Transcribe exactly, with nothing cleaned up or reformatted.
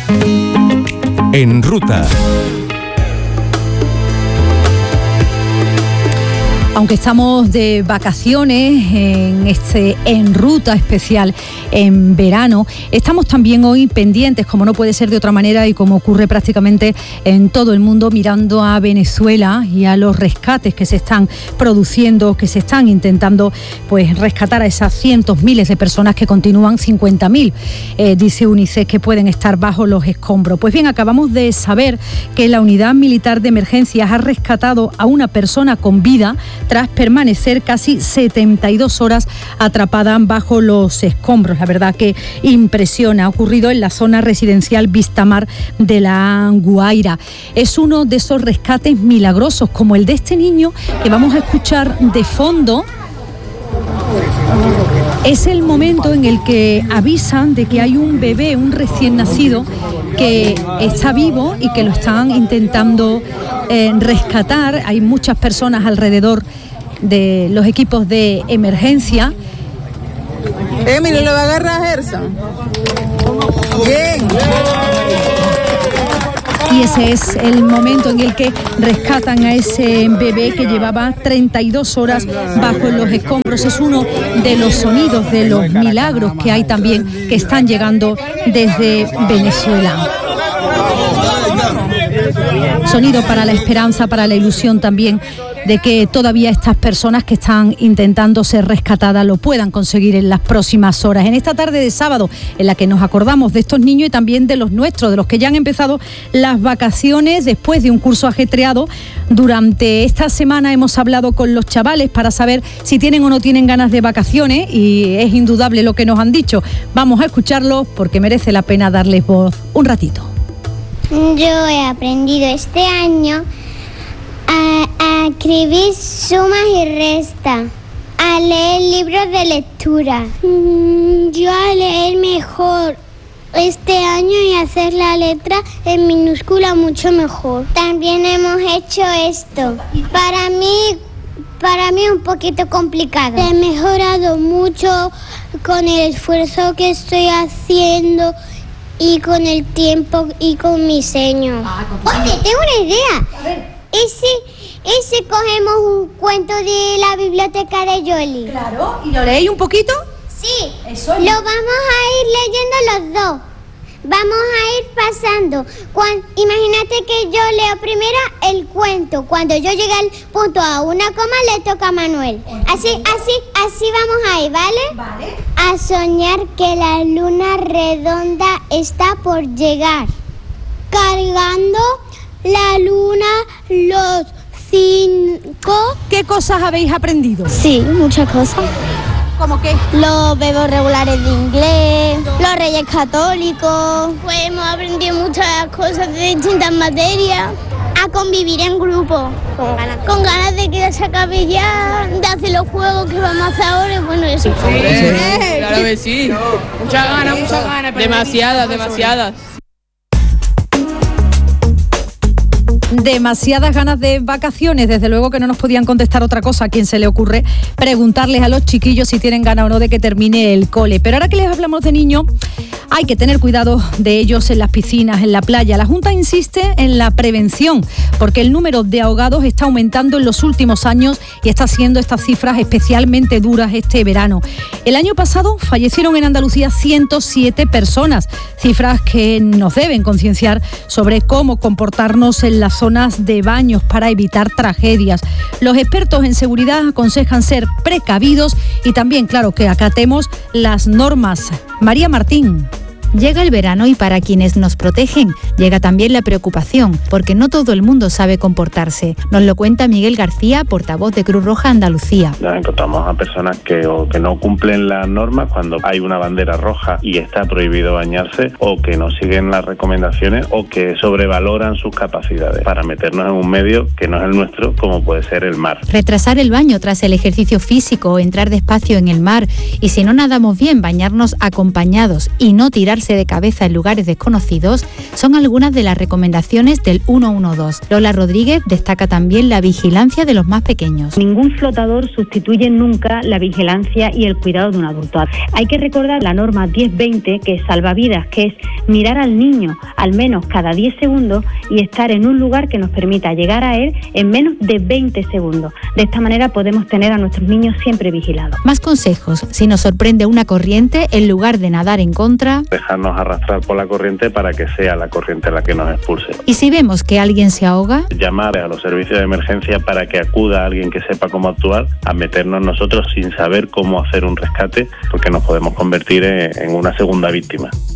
En Ruta. Aunque estamos de vacaciones en este En Ruta especial en verano, estamos también hoy pendientes, como no puede ser de otra manera y como ocurre prácticamente en todo el mundo, mirando a Venezuela y a los rescates que se están produciendo, que se están intentando pues rescatar a esas cientos, miles de personas que continúan, cincuenta mil, eh, dice UNICEF, que pueden estar bajo los escombros. Pues bien, acabamos de saber que la Unidad Militar de Emergencias ha rescatado a una persona con vida tras permanecer casi setenta y dos horas atrapada bajo los escombros. La verdad que impresiona. Ha ocurrido en la zona residencial Vistamar de la Guaira. Es uno de esos rescates milagrosos, como el de este niño que vamos a escuchar de fondo. Es el momento en el que avisan de que hay un bebé, un recién nacido, que está vivo y que lo están intentando eh, rescatar. Hay muchas personas alrededor de los equipos de emergencia. Emily, ¿lo va a agarrar a Gerson? Bien. Y ese es el momento en el que rescatan a ese bebé que llevaba treinta y dos horas bajo los escombros. Es uno de los sonidos, de los milagros que hay también, que están llegando desde Venezuela. Sonido para la esperanza, para la ilusión también de que todavía estas personas que están intentando ser rescatadas lo puedan conseguir en las próximas horas. En esta tarde de sábado, en la que nos acordamos de estos niños y también de los nuestros, de los que ya han empezado las vacaciones después de un curso ajetreado. Durante esta semana hemos hablado con los chavales para saber si tienen o no tienen ganas de vacaciones, y es indudable lo que nos han dicho. Vamos a escucharlos porque merece la pena darles voz un ratito. Yo he aprendido este año a, a escribir sumas y restas, a leer libros de lectura. Mm, yo a leer mejor este año y hacer la letra en minúscula mucho mejor. También hemos hecho esto. Para mí, para mí un poquito complicado. He mejorado mucho con el esfuerzo que estoy haciendo y con el tiempo y con mi seño. Ah, Oye, tengo una idea. A ver. ¿Y si, y si cogemos un cuento de la biblioteca de Yoli? Claro, ¿y lo leéis un poquito? Sí, Eso es. Lo vamos a ir leyendo los dos. Vamos a ir pasando. Cuando, imagínate que yo leo primero el cuento. Cuando yo llegue al punto a una coma, le toca a Manuel. Así, así, así vamos a ir, ¿vale? Vale. A soñar que la luna redonda está por llegar. Cargando la luna los cinco. ¿Qué cosas habéis aprendido? Sí, muchas cosas. ¿Cómo qué? Los verbos regulares de inglés, los reyes católicos. Pues hemos aprendido muchas cosas de distintas materias. A convivir en grupo. Con ganas. Con ganas de que se acabe ya, de hacer los juegos que vamos a hacer ahora. Bueno, eso. Sí, sí, claro que sí. Muchas ganas, muchas ganas. Demasiadas, demasiadas. Demasiadas ganas de vacaciones, desde luego que no nos podían contestar otra cosa. ¿A quién se le ocurre preguntarles a los chiquillos si tienen ganas o no de que termine el cole? Pero ahora que les hablamos de niños, hay que tener cuidado de ellos en las piscinas, en la playa. La Junta insiste en la prevención, porque el número de ahogados está aumentando en los últimos años y está haciendo estas cifras especialmente duras este verano. El año pasado fallecieron en Andalucía ciento siete personas, cifras que nos deben concienciar sobre cómo comportarnos en las zonas de baños para evitar tragedias. Los expertos en seguridad aconsejan ser precavidos y también, claro, que acatemos las normas. María Martín. Llega el verano y para quienes nos protegen llega también la preocupación, porque no todo el mundo sabe comportarse. Nos lo cuenta Miguel García, portavoz de Cruz Roja Andalucía. Nos encontramos a personas que o que no cumplen las normas cuando hay una bandera roja y está prohibido bañarse, o que no siguen las recomendaciones, o que sobrevaloran sus capacidades para meternos en un medio que no es el nuestro, como puede ser el mar. Retrasar el baño tras el ejercicio físico o entrar despacio en el mar, y si no nadamos bien, bañarnos acompañados y no tirarse irse de cabeza en lugares desconocidos son algunas de las recomendaciones del ciento doce. Lola Rodríguez destaca también la vigilancia de los más pequeños. Ningún flotador sustituye nunca la vigilancia y el cuidado de un adulto. Hay que recordar la norma diez veinte, que es salvavidas, que es mirar al niño al menos cada diez segundos y estar en un lugar que nos permita llegar a él en menos de veinte segundos. De esta manera podemos tener a nuestros niños siempre vigilados. Más consejos: si nos sorprende una corriente, en lugar de nadar en contra, dejarnos arrastrar por la corriente para que sea la corriente la que nos expulse. Y si vemos que alguien se ahoga, llamar a los servicios de emergencia para que acuda alguien que sepa cómo actuar, a meternos nosotros sin saber cómo hacer un rescate, porque nos podemos convertir en una segunda víctima.